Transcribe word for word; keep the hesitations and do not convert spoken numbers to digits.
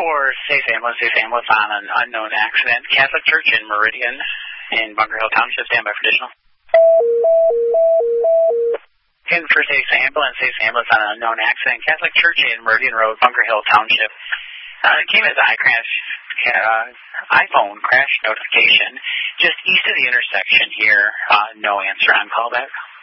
for Safe Ambulance, Safe Ambulance on an unknown accident. Catholic Church in Meridian in Bunker Hill Township. Stand by for additional. And for Safe Ambulance, Safe Ambulance on an unknown accident. Catholic Church in Meridian Road, Bunker Hill Township. Uh, it came as an iCrash, uh, iPhone crash notification just east of the intersection here. Uh, no answer on callback.